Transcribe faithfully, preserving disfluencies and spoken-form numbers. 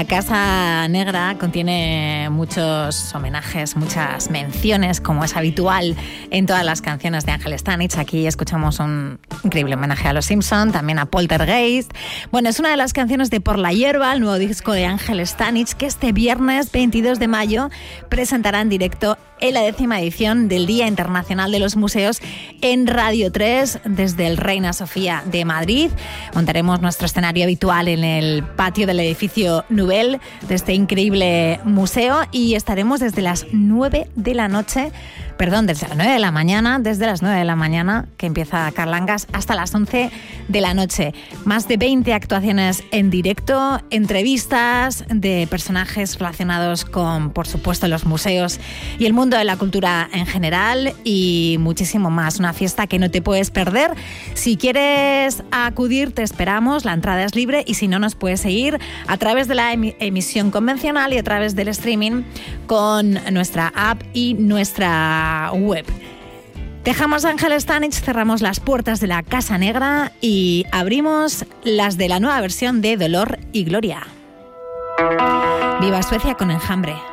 La Casa Negra contiene muchos homenajes, muchas menciones, como es habitual en todas las canciones de Ángel Stanich. Aquí escuchamos un increíble homenaje a Los Simpson, también a Poltergeist. Bueno, es una de las canciones de Por la Hierba, el nuevo disco de Ángel Stanich, que este viernes veintidós de mayo presentará en directo en la décima edición del Día Internacional de los Museos en Radio tres desde el Reina Sofía de Madrid. Montaremos nuestro escenario habitual en el patio del edificio Nubel de este increíble museo y estaremos desde las nueve de la noche, perdón, desde las nueve de la mañana, desde las nueve de la mañana, que empieza Carlangas, hasta las once de la noche. Más de veinte actuaciones en directo, entrevistas de personajes relacionados con, por supuesto, los museos y el mundo de la cultura en general y muchísimo más. Una fiesta que no te puedes perder. Si quieres acudir, te esperamos. La entrada es libre y si no, nos puedes seguir a través de la emisión convencional y a través del streaming con nuestra app y nuestra web. Dejamos a Ángel Stanich, cerramos las puertas de la Casa Negra y abrimos las de la nueva versión de Dolor y Gloria. Viva Suecia con Enjambre.